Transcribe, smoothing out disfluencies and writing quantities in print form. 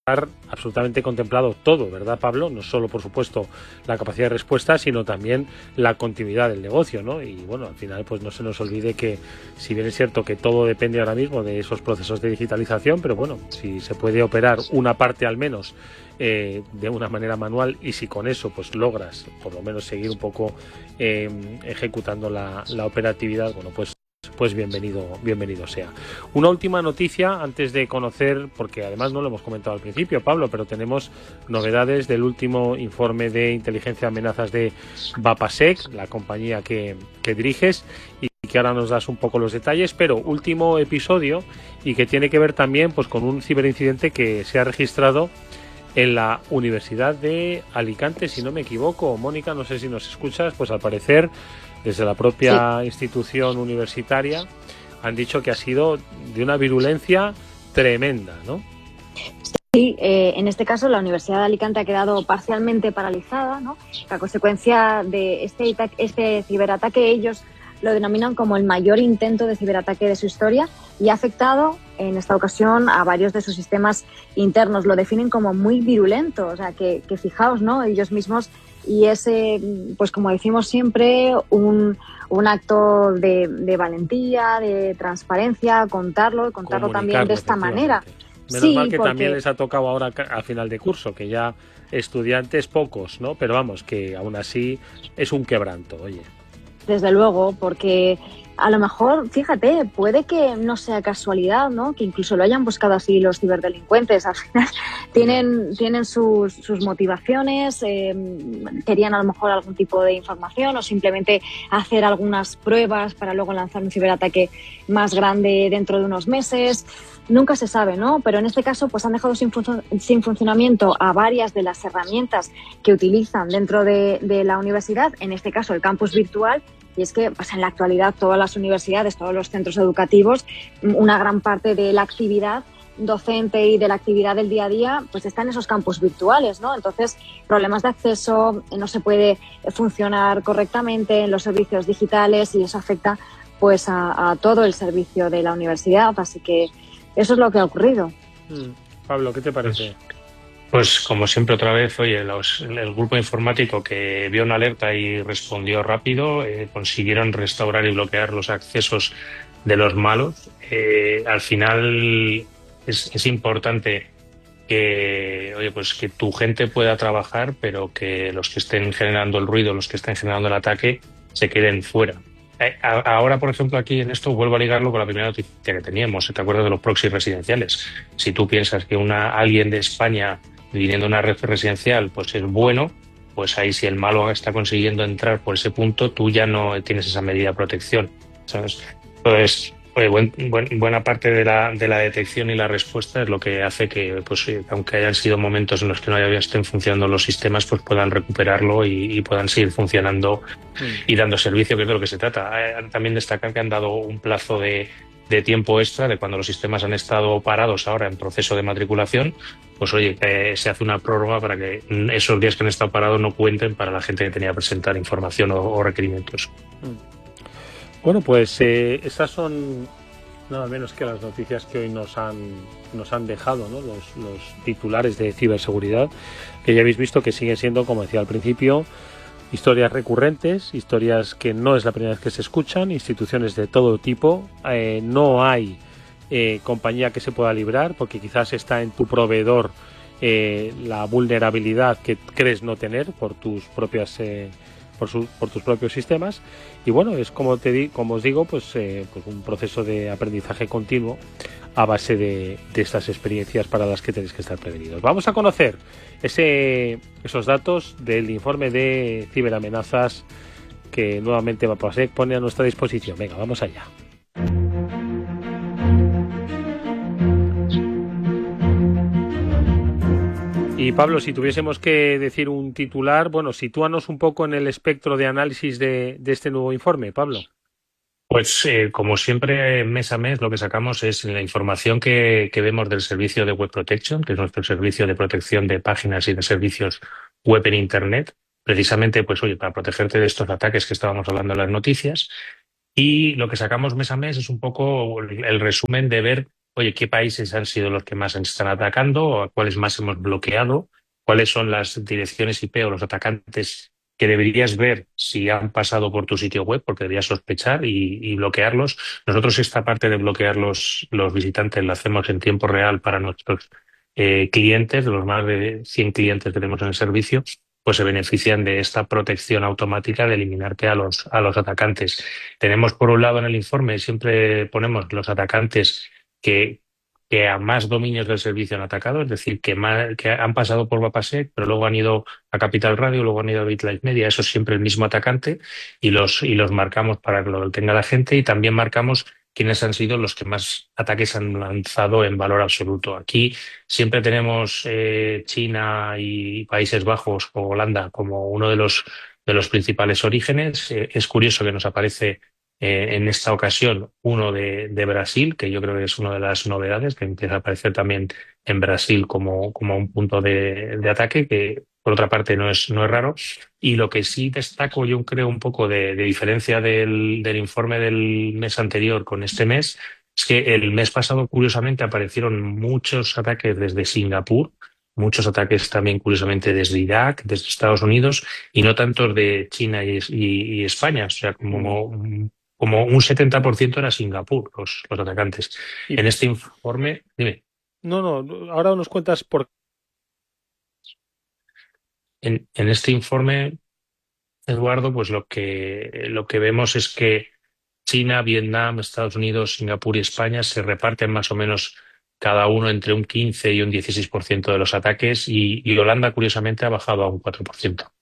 absolutamente contemplado todo, ¿verdad, Pablo? No solo, por supuesto, la capacidad de respuesta, sino también la continuidad del negocio, ¿no? Y bueno, al final, pues no se nos olvide que, si bien es cierto que todo depende ahora mismo de esos procesos de digitalización, pero bueno, si se puede operar una parte al menos de una manera manual, y si con eso pues logras por lo menos seguir un poco ejecutando la operatividad, bueno, pues bienvenido sea. Una última noticia antes de conocer, porque además no lo hemos comentado al principio, Pablo, pero tenemos novedades del último informe de inteligencia de amenazas de Vapasec, la compañía que diriges, y que ahora nos das un poco los detalles, pero último episodio y que tiene que ver también pues con un ciberincidente que se ha registrado en la Universidad de Alicante, si no me equivoco. Mónica, no sé si nos escuchas, pues al parecer desde la propia institución universitaria han dicho que ha sido de una virulencia tremenda, ¿no? Sí, en este caso la Universidad de Alicante ha quedado parcialmente paralizada, ¿no? A consecuencia de este ciberataque. Ellos lo denominan como el mayor intento de ciberataque de su historia y ha afectado en esta ocasión a varios de sus sistemas internos. Lo definen como muy virulento, o sea, que fijaos, ¿no? Ellos mismos, y es, pues como decimos siempre, un acto de valentía, de transparencia, contarlo también de esta manera. Menos mal que también les ha tocado ahora al final de curso, que ya estudiantes pocos, ¿no? Pero vamos, que aún así es un quebranto, oye. Desde luego, porque a lo mejor, fíjate, puede que no sea casualidad, ¿no? Que incluso lo hayan buscado así los ciberdelincuentes. Al final tienen sus motivaciones, querían a lo mejor algún tipo de información o simplemente hacer algunas pruebas para luego lanzar un ciberataque más grande dentro de unos meses. Nunca se sabe, ¿no? Pero en este caso pues han dejado sin funcionamiento a varias de las herramientas que utilizan dentro de la universidad, en este caso el campus virtual. Y es que pues en la actualidad todas las universidades, todos los centros educativos, una gran parte de la actividad docente y de la actividad del día a día pues está en esos campus virtuales, ¿no? Entonces, problemas de acceso, no se puede funcionar correctamente en los servicios digitales y eso afecta pues a todo el servicio de la universidad. Así que eso es lo que ha ocurrido. Pablo, ¿qué te parece? Pues como siempre otra vez, oye, el grupo informático que vio una alerta y respondió rápido, consiguieron restaurar y bloquear los accesos de los malos. Al final es importante que, oye, pues que tu gente pueda trabajar, pero que los que estén generando el ruido, los que estén generando el ataque, se queden fuera. Ahora, por ejemplo, aquí en esto vuelvo a ligarlo con la primera noticia que teníamos. ¿Te acuerdas de los proxys residenciales? Si tú piensas que alguien de España viniendo a una red residencial pues es bueno, pues ahí si el malo está consiguiendo entrar por ese punto, tú ya no tienes esa medida de protección, ¿sabes? Entonces, buena parte de la detección y la respuesta es lo que hace que, pues, aunque hayan sido momentos en los que no estén funcionando los sistemas, pues puedan recuperarlo y puedan seguir funcionando y dando servicio, que es de lo que se trata. También destacar que han dado un plazo de tiempo extra de cuando los sistemas han estado parados ahora en proceso de matriculación, pues oye, se hace una prórroga para que esos días que han estado parados no cuenten para la gente que tenía que presentar información o requerimientos. Bueno, pues esas son nada menos que las noticias que hoy nos han dejado, ¿no? Los titulares de ciberseguridad, que ya habéis visto que siguen siendo, como decía al principio, historias recurrentes, historias que no es la primera vez que se escuchan, instituciones de todo tipo. No hay compañía que se pueda librar, porque quizás está en tu proveedor la vulnerabilidad que crees no tener por tus propias por tus propios sistemas. Y bueno, es como os digo, pues un proceso de aprendizaje continuo a base de estas experiencias para las que tenéis que estar prevenidos. Vamos a conocer esos datos del informe de ciberamenazas que nuevamente Vapasec pone a nuestra disposición. Venga, vamos allá. Y Pablo, si tuviésemos que decir un titular, bueno, sitúanos un poco en el espectro de análisis de este nuevo informe, Pablo. Pues como siempre, mes a mes lo que sacamos es la información que vemos del servicio de Web Protection, que es nuestro servicio de protección de páginas y de servicios web en Internet, precisamente pues oye, para protegerte de estos ataques que estábamos hablando en las noticias. Y lo que sacamos mes a mes es un poco el resumen de ver oye, ¿qué países han sido los que más están atacando o a cuáles más hemos bloqueado? ¿Cuáles son las direcciones IP o los atacantes que deberías ver si han pasado por tu sitio web, porque deberías sospechar y bloquearlos? Nosotros esta parte de bloquear los visitantes la hacemos en tiempo real para nuestros clientes, de los más de 100 clientes que tenemos en el servicio, pues se benefician de esta protección automática de eliminarte a los atacantes. Tenemos por un lado en el informe, siempre ponemos los atacantes que, que a más dominios del servicio han atacado, es decir, que han pasado por Vapasec, pero luego han ido a Capital Radio, luego han ido a BitLife Media, eso es siempre el mismo atacante y los marcamos para que lo tenga la gente y también marcamos quiénes han sido los que más ataques han lanzado en valor absoluto. Aquí siempre tenemos China y Países Bajos o Holanda como uno de los principales orígenes. Es curioso que nos aparece en esta ocasión uno de Brasil, que yo creo que es una de las novedades, que empieza a aparecer también en Brasil como un punto de ataque, que por otra parte no es raro. Y lo que sí destaco, yo creo, un poco de diferencia del informe del mes anterior con este mes, es que el mes pasado, curiosamente, aparecieron muchos ataques desde Singapur, muchos ataques también, curiosamente, desde Irak, desde Estados Unidos, y no tantos de China y España. O sea, como un 70% era Singapur, los atacantes. Y, En este informe, dime, no, no, ahora nos cuentas por en este informe, Eduardo, pues lo que vemos es que China, Vietnam, Estados Unidos, Singapur y España se reparten más o menos cada uno entre un 15 y un 16% de los ataques y Holanda, curiosamente, ha bajado a un 4%.